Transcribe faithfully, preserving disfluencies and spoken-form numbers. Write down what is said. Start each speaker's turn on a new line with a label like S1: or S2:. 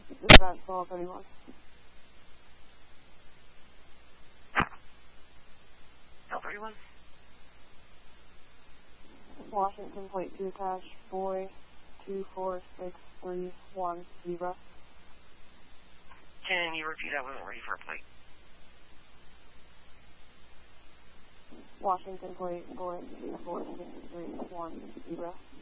S1: Dispatch twelve thirty-one.
S2: twelve thirty-one?
S1: Washington plate two attached, boy, two four six three one zero.
S2: Can you repeat? I wasn't ready for a plate.
S1: Washington plate, boy, two four six three one zero.